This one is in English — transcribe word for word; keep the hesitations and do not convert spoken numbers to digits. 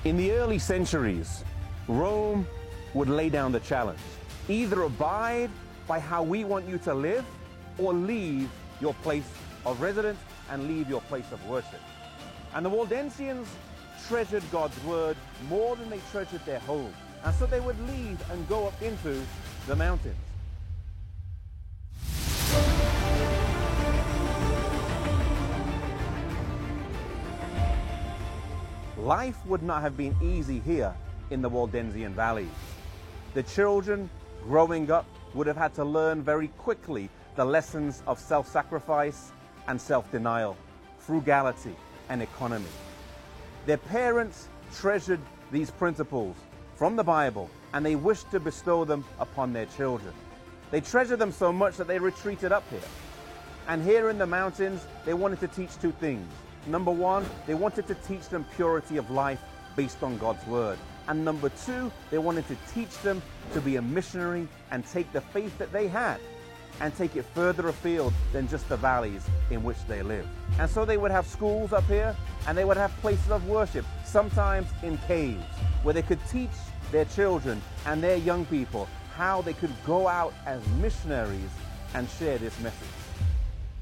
In the early centuries, Rome would lay down the challenge. Either abide by how we want you to live, or leave your place of residence and leave your place of worship. And the Waldensians treasured God's word more than they treasured their home. And so they would leave and go up into the mountains. Life would not have been easy here in the Waldensian valleys. The children growing up would have had to learn very quickly the lessons of self-sacrifice and self-denial, frugality and economy. Their parents treasured these principles from the Bible, and they wished to bestow them upon their children. They treasured them so much that they retreated up here. And here in the mountains, they wanted to teach two things. Number one, they wanted to teach them purity of life based on God's word. And number two, they wanted to teach them to be a missionary and take the faith that they had and take it further afield than just the valleys in which they live. And so they would have schools up here, and they would have places of worship, sometimes in caves, where they could teach their children and their young people how they could go out as missionaries and share this message.